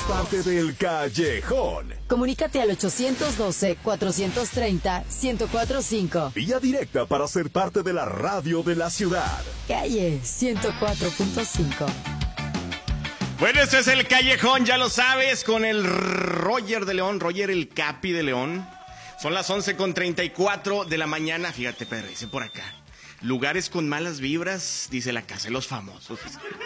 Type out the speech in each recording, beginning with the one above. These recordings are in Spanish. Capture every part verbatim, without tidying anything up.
parte del Callejón. Comunícate al ochocientos doce, cuatrocientos treinta, ciento cuatro punto cinco. Vía directa para ser parte de la radio de la ciudad. Calle ciento cuatro punto cinco. Bueno, este es el Callejón, ya lo sabes, con el Roger de León, Roger el Capi de León. Son las once con treinta y cuatro de la mañana. Fíjate, Pedro, dice por acá. Lugares con malas vibras, dice la casa de los famosos.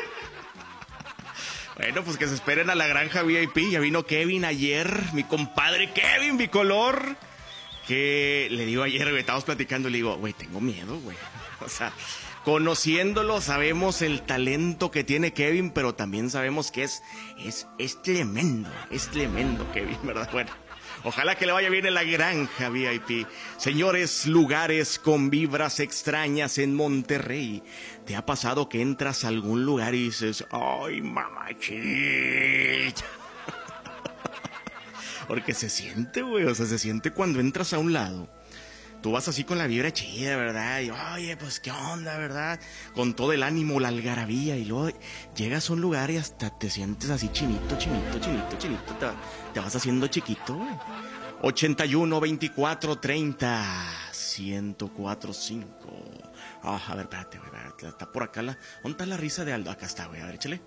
Bueno, pues que se esperen a la granja V I P. Ya vino Kevin ayer, mi compadre Kevin Bicolor. Que le digo ayer, güey, estábamos platicando y le digo, güey, tengo miedo, güey. O sea, conociéndolo sabemos el talento que tiene Kevin, pero también sabemos que es, es, es tremendo, es tremendo Kevin, ¿verdad? Bueno. Ojalá que le vaya bien en la granja V I P. Señores, lugares con vibras extrañas en Monterrey. ¿Te ha pasado que entras a algún lugar y dices, ay, mamachita? Porque se siente, güey, o sea, se siente cuando entras a un lado. Tú vas así con la vibra chida, ¿verdad? Y, oye, pues, ¿qué onda, verdad? Con todo el ánimo, la algarabía. Y luego llegas a un lugar y hasta te sientes así chinito, chinito, chinito, chinito. Te, te vas haciendo chiquito, güey. ochenta y uno, veinticuatro, treinta, ciento cuatro, cinco. Ah, a ver, espérate, güey. Está por acá la... ¿Dónde está la risa de Aldo? Acá está, güey. A ver, échale.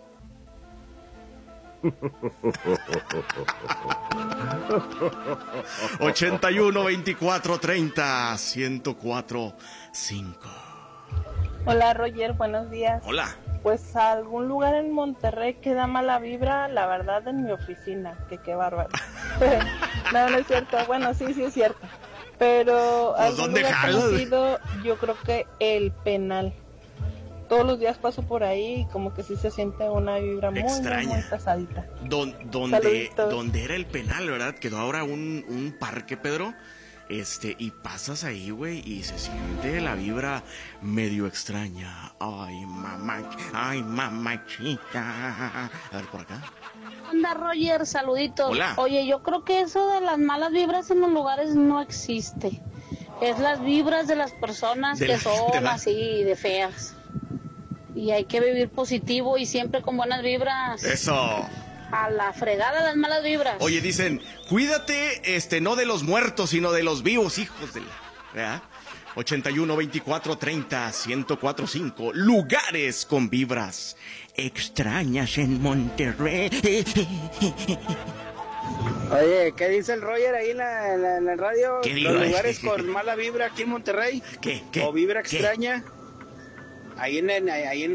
ochenta y uno, veinticuatro, treinta, ciento cuatro, cinco. Hola, Roger, buenos días. Hola. Pues a algún lugar en Monterrey que da mala vibra, la verdad, en mi oficina, que qué bárbaro. No, no es cierto. Bueno, sí, sí es cierto. Pero pues algún ¿dónde lugar jalas? conocido, yo creo que el Penal. Todos los días paso por ahí y como que sí se siente una vibra muy, muy, muy pesadita. Don, donde, donde era el Penal, ¿verdad? Quedó ahora un, un parque, Pedro. Este, y pasas ahí, güey, y se siente la vibra medio extraña. Ay, mamá, ay, mamachita. A ver, por acá. Onda, Roger, saluditos. Hola. Oye, yo creo que eso de las malas vibras en los lugares no existe. Es las vibras de las personas de que la, son la... así de feas. Y hay que vivir positivo y siempre con buenas vibras. Eso. A la fregada las malas vibras. Oye, dicen, cuídate, este, no de los muertos, sino de los vivos, hijos de la... ¿verdad? ochenta y uno, veinticuatro, treinta, ciento cuatro, cinco. Lugares con vibras extrañas en Monterrey. Oye, ¿qué dice el Roger ahí en la, en la, en la radio? ¿Qué digo? Los lugares con mala vibra aquí en Monterrey. ¿Qué? ¿Qué? O vibra ¿Qué? extraña. Ahí en, ahí en